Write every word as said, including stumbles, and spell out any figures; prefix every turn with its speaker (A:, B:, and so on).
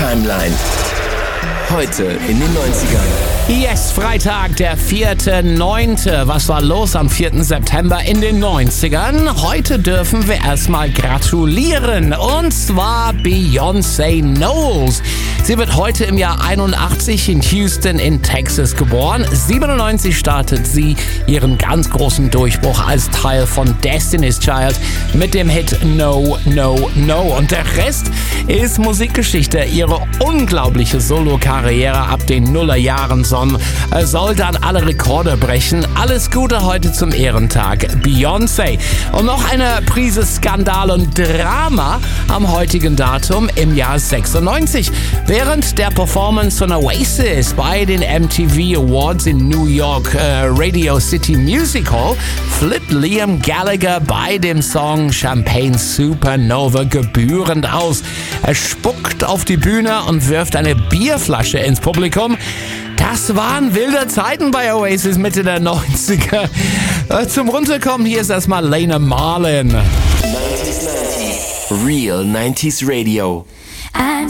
A: Timeline. Heute in den neunzigern.
B: Yes, Freitag, der vierte neunte Was war los am vierten September in den neunzigern? Heute dürfen wir erstmal gratulieren. Und zwar Beyoncé Knowles. Sie wird heute im Jahr einundachtzig in Houston in Texas geboren. siebenundneunzig startet sie ihren ganz großen Durchbruch als Teil von Destiny's Child mit dem Hit No, No, No. Und der Rest ist Musikgeschichte. Ihre unglaubliche Solo-Karriere ab den Nullerjahren soll dann alle Rekorde brechen. Alles Gute heute zum Ehrentag, Beyoncé. Und noch eine Prise Skandal und Drama am heutigen Datum im Jahr sechsundneunzig. Während der Performance von Oasis bei den M T V Awards in New York äh, Radio City Music Hall flippt Liam Gallagher bei dem Song Champagne Supernova gebührend aus. Er spuckt auf die Bühne und wirft eine Bierflasche ins Publikum. Das waren wilde Zeiten bei Oasis Mitte der neunziger. Äh, zum Runterkommen, hier ist erstmal Lena Marlin.
A: neunzig neunzig Real neunziger Radio.
C: I'm